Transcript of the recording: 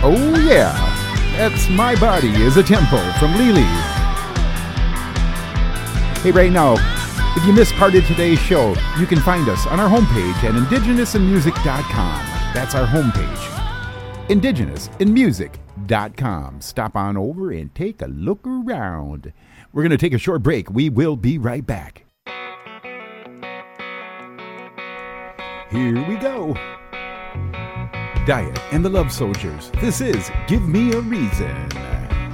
Oh yeah, that's My Body is a Tempo from Lily. Hey, right now, if you missed part of today's show, you can find us on our homepage at indigenousinmusic.com. That's our homepage, indigenousinmusic.com. Stop on over and take a look around. We're going to take a short break. We will be right back. Here we go. Diet and the Love Soldiers. This is Give Me a Reason.